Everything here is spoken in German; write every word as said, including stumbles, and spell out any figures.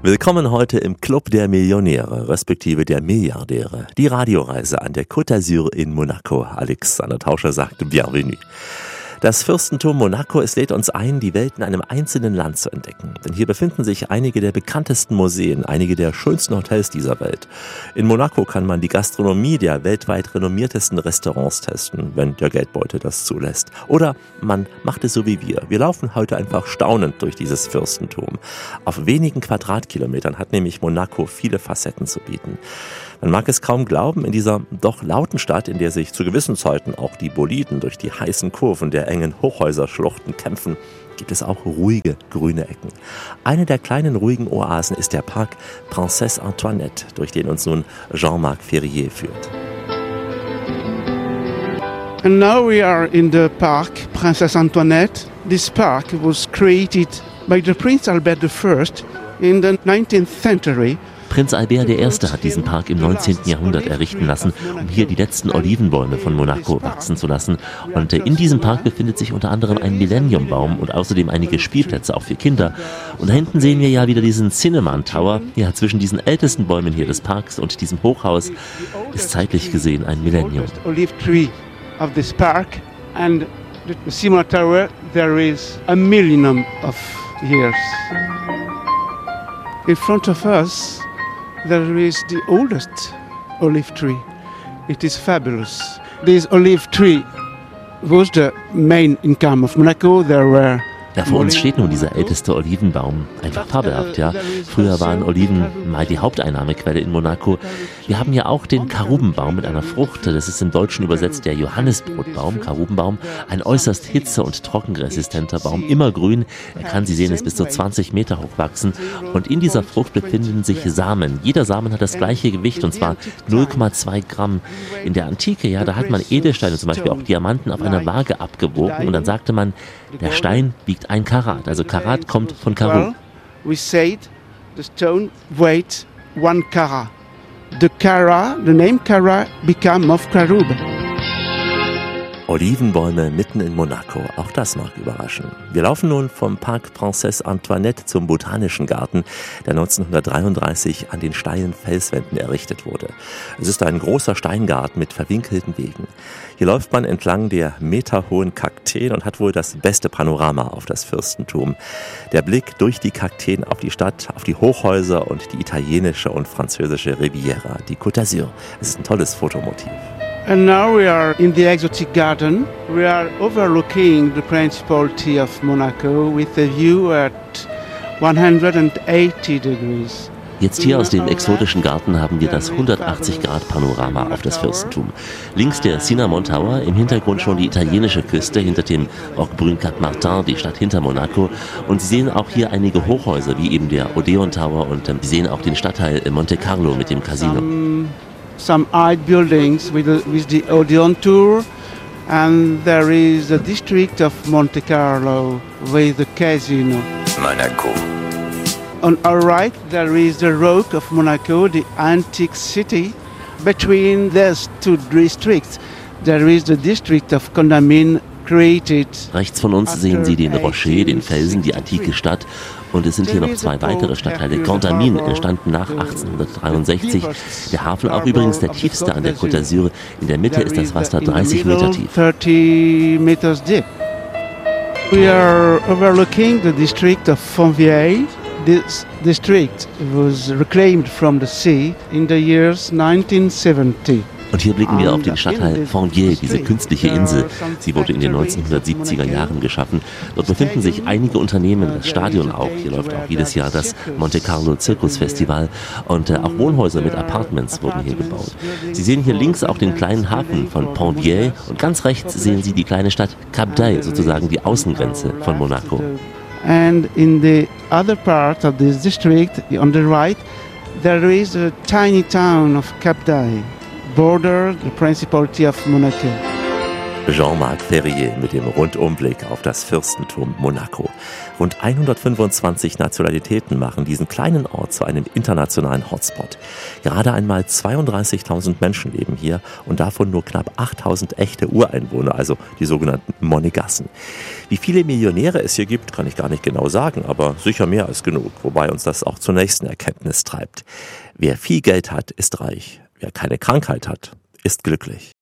Willkommen heute im Club der Millionäre, respektive der Milliardäre. Die Radioreise an der Côte d'Azur in Monaco. Alexander Tauscher sagte Bienvenue. Das Fürstentum Monaco, es lädt uns ein, die Welt in einem einzelnen Land zu entdecken. Denn hier befinden sich einige der bekanntesten Museen, einige der schönsten Hotels dieser Welt. In Monaco kann man die Gastronomie der weltweit renommiertesten Restaurants testen, wenn der Geldbeutel das zulässt. Oder man macht es so wie wir. Wir laufen heute einfach staunend durch dieses Fürstentum. Auf wenigen Quadratkilometern hat nämlich Monaco viele Facetten zu bieten. Man mag es kaum glauben, in dieser doch lauten Stadt, in der sich zu gewissen Zeiten auch die Boliden durch die heißen Kurven der engen Hochhäuserschluchten kämpfen, gibt es auch ruhige grüne Ecken. Eine der kleinen ruhigen Oasen ist der Park Princesse Antoinette, durch den uns nun Jean-Marc Ferrier führt. And now we are in the park Princesse Antoinette. This park was created by the Prince Albert the First in the nineteenth century. Prinz Albert der Erste hat diesen Park im neunzehnten Jahrhundert errichten lassen, um hier die letzten Olivenbäume von Monaco wachsen zu lassen. Und in diesem Park befindet sich unter anderem ein Millenniumbaum und außerdem einige Spielplätze, auch für Kinder. Und da hinten sehen wir ja wieder diesen Cinnamon Tower. Ja, zwischen diesen ältesten Bäumen hier des Parks und diesem Hochhaus ist zeitlich gesehen ein Millennium. Olive tree of this park and the Cinnamon Tower, there is a millennium of years. In front of us there is the oldest olive tree. It is fabulous. This olive tree was the main income of Monaco. There were Ja, vor uns steht nun dieser älteste Olivenbaum. Einfach fabelhaft, ja. Früher waren Oliven mal die Haupteinnahmequelle in Monaco. Wir haben ja auch den Karubenbaum mit einer Frucht. Das ist im Deutschen übersetzt der Johannisbrotbaum, Karubenbaum. Ein äußerst hitze- und trockenresistenter Baum, immer grün. Er kann, Sie sehen es, bis zu zwanzig Meter hoch wachsen. Und in dieser Frucht befinden sich Samen. Jeder Samen hat das gleiche Gewicht, und zwar null Komma zwei Gramm. In der Antike, ja, da hat man Edelsteine, zum Beispiel auch Diamanten, auf einer Waage abgewogen. Und dann sagte man, der Stein wiegt ein Karat, also Karat kommt von Karu. We said the stone weighs one carat. The carat, the name carat, became of Karub. Olivenbäume mitten in Monaco, auch das mag überraschen. Wir laufen nun vom Park Princesse Antoinette zum Botanischen Garten, der neunzehnhundertdreiunddreißig an den steilen Felswänden errichtet wurde. Es ist ein großer Steingarten mit verwinkelten Wegen. Hier läuft man entlang der meterhohen Kakteen und hat wohl das beste Panorama auf das Fürstentum. Der Blick durch die Kakteen auf die Stadt, auf die Hochhäuser und die italienische und französische Riviera, die Côte d'Azur. Es ist ein tolles Fotomotiv. And now we are in the exotic garden. We are overlooking the Principality of Monaco with a view at one hundred eighty degrees. Jetzt hier aus dem exotischen Garten haben wir das hundertachtzig Grad Panorama auf das Fürstentum. Links der Cinnamon Tower, im Hintergrund schon die italienische Küste, hinter dem Roquebrune Cap Martin, die Stadt hinter Monaco. Und Sie sehen auch hier einige Hochhäuser, wie eben der Odeon Tower, und ähm, Sie sehen auch den Stadtteil Monte Carlo mit dem Casino. Some high buildings with the, with the Odeon Tour, and there is the district of Monte Carlo with the casino. Monaco. On our right there is the Rock of Monaco, the antique city. Between these two districts there is the district of Condamine. Rechts von uns sehen Sie den Rocher, den Felsen, die antike Stadt. Und es sind hier noch zwei weitere Stadtteile. Condamine entstanden nach achtzehnhundertdreiundsechzig. Der Hafen auch übrigens der tiefste an der Côte d'Azur. In der Mitte ist das Wasser dreißig Meter tief. We are overlooking the district of Fontvieille. This district was reclaimed from the sea in the years nineteen seventy. Und hier blicken wir auf den Stadtteil Fontvieille, diese künstliche Insel. Sie wurde in den neunzehnhundertsiebziger Jahren geschaffen. Dort befinden sich einige Unternehmen, das Stadion auch. Hier läuft auch jedes Jahr das Monte Carlo Circus Festival. Und äh, auch Wohnhäuser mit Apartments wurden hier gebaut. Sie sehen hier links auch den kleinen Hafen von Fontvieille. Und ganz rechts sehen Sie die kleine Stadt Cap d'Aille, sozusagen die Außengrenze von Monaco. And in the other part of this district, on the right, there is a tiny town of Cap d'Aille. Border the Principality of Monaco. Jean-Marc Ferrier mit dem Rundumblick auf das Fürstentum Monaco. Rund hundertfünfundzwanzig Nationalitäten machen diesen kleinen Ort zu einem internationalen Hotspot. Gerade einmal zweiunddreißigtausend Menschen leben hier und davon nur knapp achttausend echte Ureinwohner, also die sogenannten Monegassen. Wie viele Millionäre es hier gibt, kann ich gar nicht genau sagen, aber sicher mehr als genug, wobei uns das auch zur nächsten Erkenntnis treibt. Wer viel Geld hat, ist reich. Wer keine Krankheit hat, ist glücklich.